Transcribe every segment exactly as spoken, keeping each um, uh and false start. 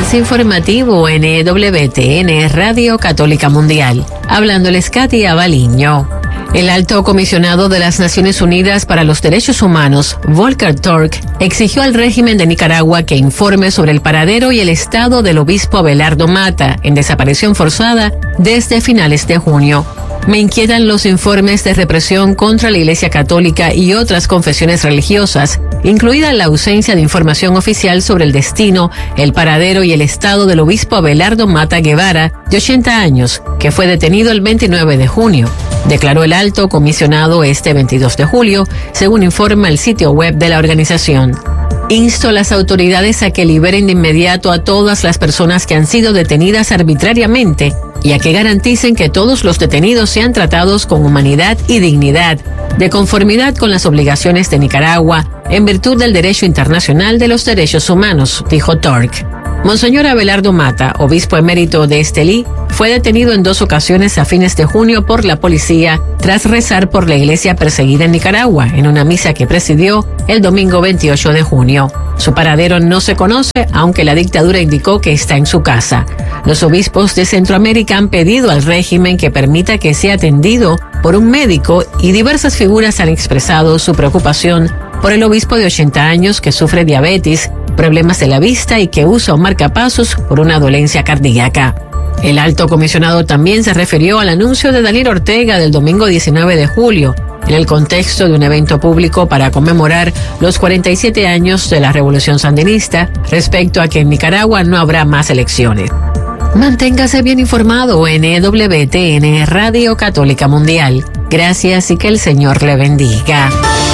Avance informativo en E W T N Radio Católica Mundial. Hablándoles Katy Abaliño. El alto comisionado de las Naciones Unidas para los Derechos Humanos, Volker Turk, exigió al régimen de Nicaragua que informe sobre el paradero y el estado del obispo Abelardo Mata, en desaparición forzada desde finales de junio. Me inquietan los informes de represión contra la Iglesia Católica y otras confesiones religiosas, incluida la ausencia de información oficial sobre el destino, el paradero y el estado del obispo Abelardo Mata Guevara, de ochenta años, que fue detenido el veintinueve de junio, declaró el alto comisionado este veintidós de julio, según informa el sitio web de la organización. Insto a las autoridades a que liberen de inmediato a todas las personas que han sido detenidas arbitrariamente y a que garanticen que todos los detenidos sean tratados con humanidad y dignidad, de conformidad con las obligaciones de Nicaragua, en virtud del derecho internacional de los derechos humanos, dijo Turk. Monseñor Abelardo Mata, obispo emérito de Estelí, fue detenido en dos ocasiones a fines de junio por la policía tras rezar por la iglesia perseguida en Nicaragua en una misa que presidió el domingo veintiocho de junio. Su paradero no se conoce, aunque la dictadura indicó que está en su casa. Los obispos de Centroamérica han pedido al régimen que permita que sea atendido por un médico y diversas figuras han expresado su preocupación por el obispo de ochenta años que sufre diabetes, problemas de la vista y que usa un marcapasos por una dolencia cardíaca. El alto comisionado también se refirió al anuncio de Daniel Ortega del domingo diecinueve de julio, en el contexto de un evento público para conmemorar los cuarenta y siete años de la Revolución Sandinista, respecto a que en Nicaragua no habrá más elecciones. Manténgase bien informado en E W T N Radio Católica Mundial. Gracias y que el Señor le bendiga.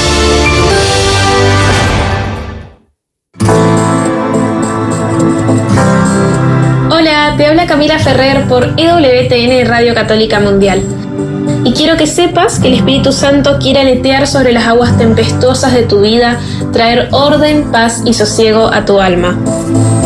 Hola, te habla Camila Ferrer por E W T N Radio Católica Mundial. Y quiero que sepas que el Espíritu Santo quiere aletear sobre las aguas tempestuosas de tu vida, traer orden, paz y sosiego a tu alma.